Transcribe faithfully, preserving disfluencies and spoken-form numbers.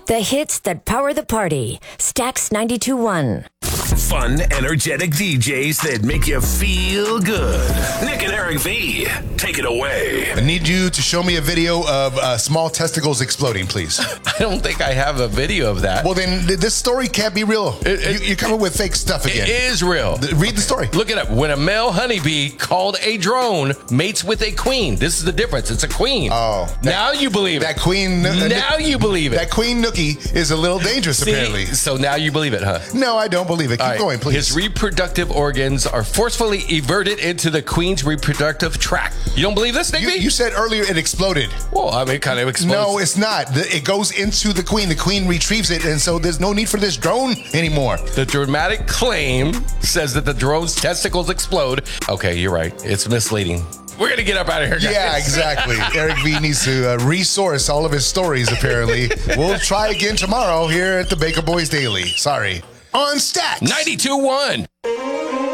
The hits that power the party. Stax ninety-two point one. Fun, energetic D Js that make you feel good. Nick and Eric V, take it away. I need you to show me a video of uh, small testicles exploding, please. I don't think I have a video of that. Well, then th- this story can't be real. It, it, you, you're coming with fake stuff again. It is real. Th- read the story. Look it up. When a male honeybee called a drone mates with a queen. This is the difference. It's a queen. Oh. That, now you believe it. That queen. Uh, now you believe it. That queen nookie is a little dangerous, See, apparently. So now you believe it, huh? No, I don't believe it. Keep All right. going, please. His reproductive organs are forcefully everted into the queen's reproductive tract. You don't believe this, Nick you, B? you said earlier it exploded. Well, I mean, it kind of explodes. No, it's not. The, it goes into the queen. The queen retrieves it, and so there's no need for this drone anymore. The dramatic claim says that the drone's testicles explode. Okay, you're right. It's misleading. We're going to get up out of here, guys. Yeah, exactly. Eric V needs to uh, resource all of his stories, apparently. We'll try again tomorrow here at the Baker Boys Daily. Sorry. On Stax ninety-two point one.